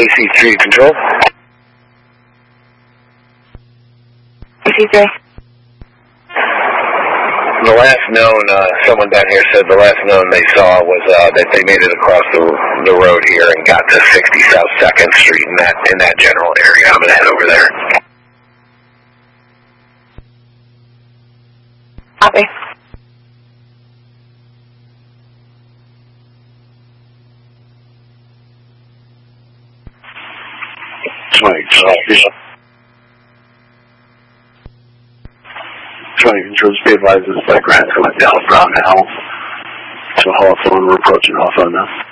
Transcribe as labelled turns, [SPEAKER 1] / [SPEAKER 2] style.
[SPEAKER 1] AC3 control.
[SPEAKER 2] AC3.
[SPEAKER 1] The last known, someone down here said the last known they saw was that they made it across the road here and got to 60 South 2nd Street in that general area. I'm going to head over there.
[SPEAKER 2] Copy.
[SPEAKER 3] Trying controls be advised this by Grant going down Brown now to Hawthorne. We're approaching Hawthorne now.